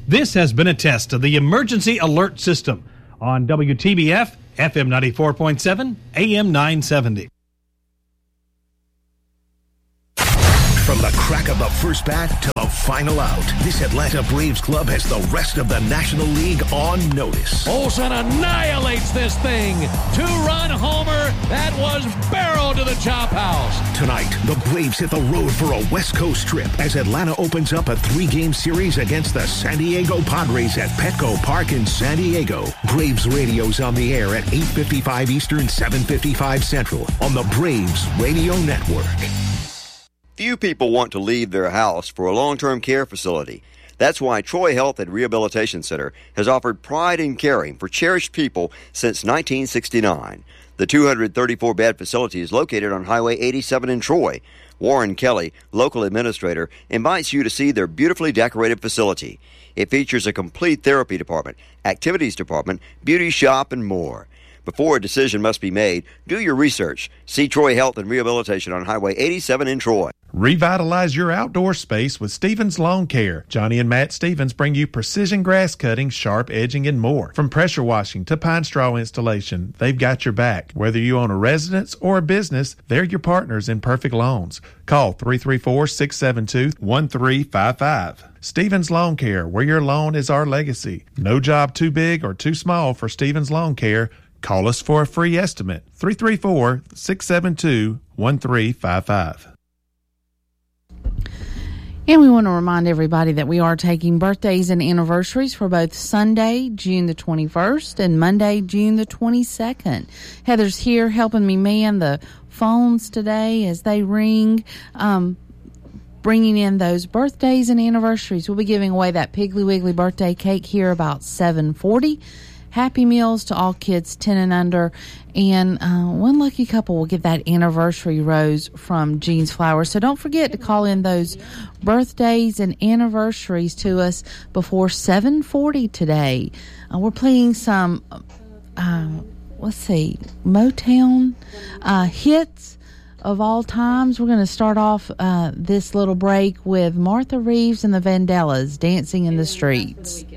This has been a test of the emergency alert system on WTBF, FM 94.7, AM 970. From the crack of the first bat to the final out, this Atlanta Braves club has the rest of the National League on notice. Olsen annihilates this thing. 2-run homer that was barreled to the chop house. Tonight, the Braves hit the road for a West Coast trip as Atlanta opens up a 3-game series against the San Diego Padres at Petco Park in San Diego. Braves radio's on the air at 8:55 Eastern, 7:55 Central on the Braves Radio Network. Few people want to leave their house for a long-term care facility. That's why Troy Health and Rehabilitation Center has offered pride in caring for cherished people since 1969. The 234-bed facility is located on Highway 87 in Troy. Warren Kelly, local administrator, invites you to see their beautifully decorated facility. It features a complete therapy department, activities department, beauty shop, and more. Before a decision must be made, do your research. See Troy Health and Rehabilitation on Highway 87 in Troy. Revitalize your outdoor space with Stevens Lawn Care. Johnny and Matt Stevens bring you precision grass cutting, sharp edging, and more. From pressure washing to pine straw installation, they've got your back. Whether you own a residence or a business, they're your partners in perfect lawns. Call 334-672-1355. Stevens Lawn Care, where your lawn is our legacy. No job too big or too small for Stevens Lawn Care. Call us for a free estimate. 334-672-1355. And we want to remind everybody that we are taking birthdays and anniversaries for both Sunday, June the 21st, and Monday, June the 22nd. Heather's here helping me man the phones today as they ring, bringing in those birthdays and anniversaries. We'll be giving away that Piggly Wiggly birthday cake here about 7:40. Happy Meals to all kids 10 and under. And one lucky couple will get that anniversary rose from Jean's Flowers. So don't forget to call in those birthdays and anniversaries to us before 7:40 today. We're playing some, Motown hits of all times. We're going to start off this little break with Martha Reeves and the Vandellas, Dancing in the Streets.